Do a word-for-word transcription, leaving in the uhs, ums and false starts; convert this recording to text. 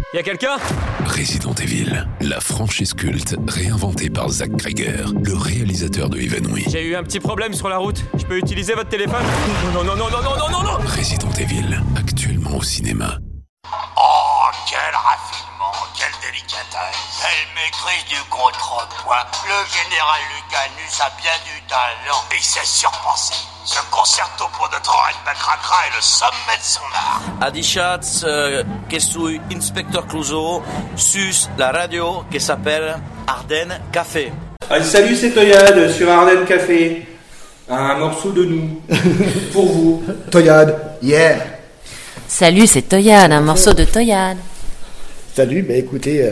Y'a quelqu'un ? Resident Evil, la franchise culte réinventée par Zach Cregger, le réalisateur de Evenwy. J'ai eu un petit problème sur la route. Je peux utiliser votre téléphone ? Non, non, non, non, non, non, non, non. Resident Evil, actuellement au cinéma. Oh, quel raffinement, quelle délicatesse. Elle maîtrise du contrepoint. Le général Lucanus a bien du talent. Et il sait surpenser. Ce concerto pour de Troy Cracra est le sommet de son art. Adichatz, euh, que suis Inspecteur Clouseau, sus la radio qui s'appelle Ardennes Café. Ah, salut, c'est Toyad sur Ardennes Café. Un morceau de nous. Pour vous. Toyad, yeah. Salut, c'est Toyad, un morceau de Toyad. Salut, bah écoutez... Euh...